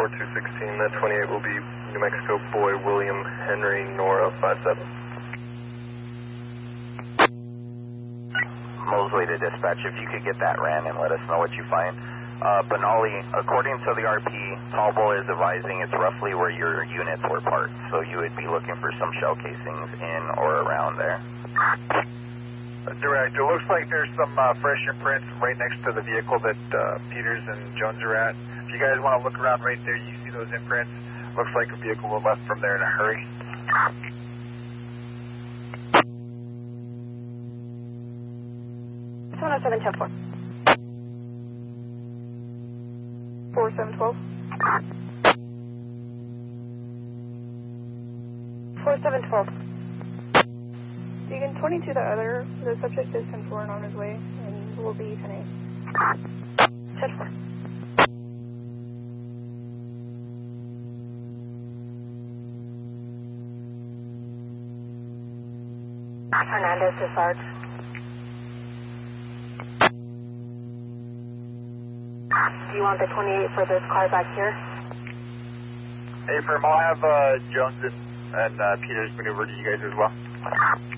216, that 28 will be New Mexico Boy William Henry Nora 57. Mosley to dispatch, if you could get that ran and let us know what you find. Benali, according to the RP, Tallbull is advising it's roughly where your units were parked, so you would be looking for some shell casings in or around there. Direct, it looks like there's some fresh imprints right next to the vehicle that Peters and Jones are at. If you guys want to look around right there, you see those imprints. Looks like a vehicle was left from there in a hurry. It's 107-10-4. 4712. 4712. You can 22 the subject is 10-4 and on his way, and will be 10-8. 10-4. Hernandez to Sarge. Do you want the 28 for this car back here? Hey, firm, I'll have Jones and Peters maneuver to you guys as well.